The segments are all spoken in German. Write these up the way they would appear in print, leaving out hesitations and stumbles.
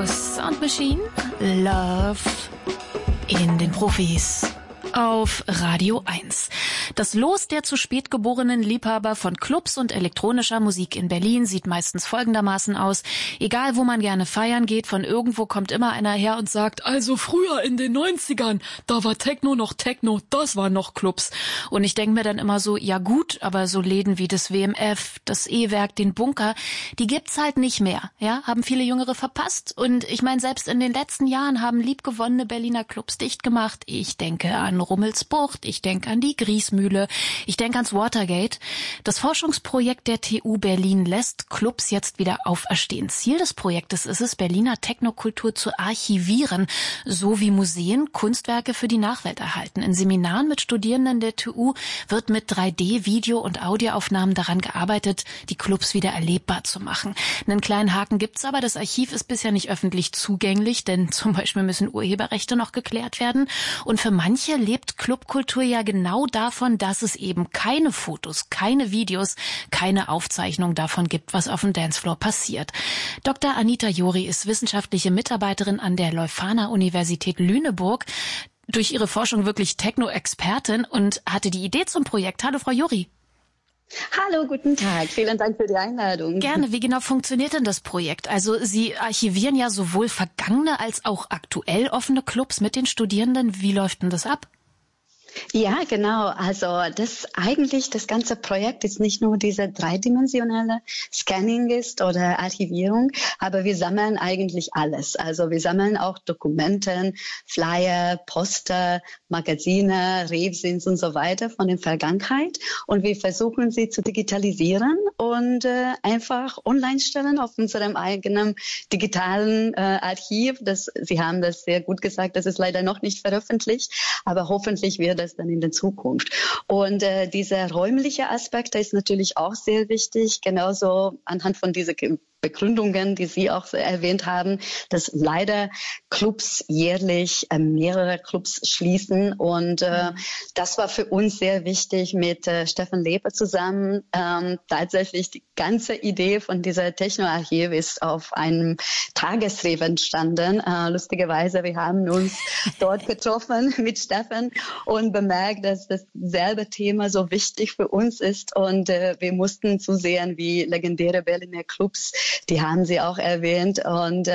Sound Machine, Love in den Profis auf Radio 1. Das Los der zu spät geborenen Liebhaber von Clubs und elektronischer Musik in Berlin sieht meistens folgendermaßen aus. Egal, wo man gerne feiern geht, von irgendwo kommt immer einer her und sagt, also früher in den 90ern, da war Techno noch Techno, das waren noch Clubs. Und ich denke mir dann immer so, ja gut, aber so Läden wie das WMF, das E-Werk, den Bunker, die gibt's halt nicht mehr, ja, haben viele Jüngere verpasst. Und ich meine, selbst in den letzten Jahren haben liebgewonnene Berliner Clubs dicht gemacht. Ich denke an Rummelsbucht, ich denke an die Griesmühle, ich denke ans Watergate. Das Forschungsprojekt der TU Berlin lässt Clubs jetzt wieder auferstehen. Ziel des Projektes ist es, Berliner Technokultur zu archivieren, so wie Museen Kunstwerke für die Nachwelt erhalten. In Seminaren mit Studierenden der TU wird mit 3D-, Video- und Audioaufnahmen daran gearbeitet, die Clubs wieder erlebbar zu machen. Einen kleinen Haken gibt's aber, das Archiv ist bisher nicht öffentlich zugänglich, denn zum Beispiel müssen Urheberrechte noch geklärt werden. Und für manche lebt Clubkultur ja genau davon, dass es eben keine Fotos, keine Videos, keine Aufzeichnung davon gibt, was auf dem Dancefloor passiert. Dr. Anita Jori ist wissenschaftliche Mitarbeiterin an der Leuphana-Universität Lüneburg, durch ihre Forschung wirklich Techno-Expertin und hatte die Idee zum Projekt. Hallo, Frau Jori. Hallo, guten Tag. Vielen Dank für die Einladung. Gerne. Wie genau funktioniert denn das Projekt? Also Sie archivieren ja sowohl vergangene als auch aktuell offene Clubs mit den Studierenden. Wie läuft denn das ab? Ja, genau. Also das ganze Projekt ist nicht nur diese dreidimensionale Scanning ist oder Archivierung, aber wir sammeln eigentlich alles. Also wir sammeln auch Dokumenten, Flyer, Poster, Magazine, Revsins und so weiter von der Vergangenheit und wir versuchen sie zu digitalisieren und einfach online stellen auf unserem eigenen digitalen Archiv. Sie haben das sehr gut gesagt, das ist leider noch nicht veröffentlicht, aber hoffentlich wird es dann in der Zukunft. Und dieser räumliche Aspekt ist natürlich auch sehr wichtig, genauso anhand von dieser Begründungen, die Sie auch erwähnt haben, dass leider Clubs jährlich mehrere Clubs schließen. Und das war für uns sehr wichtig mit Stefan Leper zusammen. Tatsächlich die ganze Idee von dieser Techno-Archiv ist auf einem Tagesref entstanden. Lustigerweise, wir haben uns dort getroffen mit Stefan und bemerkt, dass dasselbe Thema so wichtig für uns ist. Und wir mussten zusehen, wie legendäre Berliner Clubs, die haben Sie auch erwähnt, und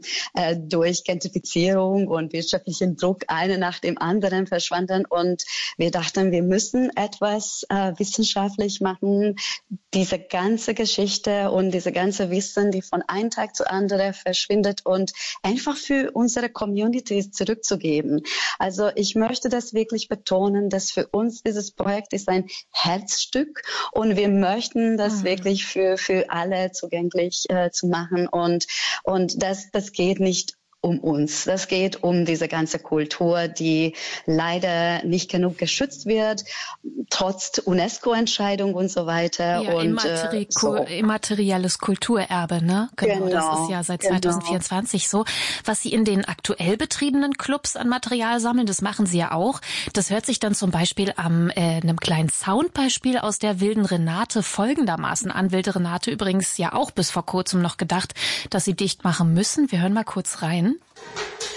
durch Gentrifizierung und wirtschaftlichen Druck eine nach dem anderen verschwanden. Und wir dachten, wir müssen etwas wissenschaftlich machen, diese ganze Geschichte und diese ganze Wissen, die von einem Tag zu anderen verschwindet und einfach für unsere Communities zurückzugeben. Also ich möchte das wirklich betonen, dass für uns dieses Projekt ist ein Herzstück und wir möchten das wirklich für alle zugänglich zu machen und das geht nicht um uns. Das geht um diese ganze Kultur, die leider nicht genug geschützt wird, trotz UNESCO-Entscheidung und so weiter. Ja, und immaterielles Kulturerbe, ne? Genau, das ist ja seit 2024 so. Was Sie in den aktuell betriebenen Clubs an Material sammeln, das machen Sie ja auch. Das hört sich dann zum Beispiel am einem kleinen Soundbeispiel aus der Wilden Renate folgendermaßen an. Wilde Renate übrigens ja auch bis vor kurzem noch gedacht, dass sie dicht machen müssen. Wir hören mal kurz rein.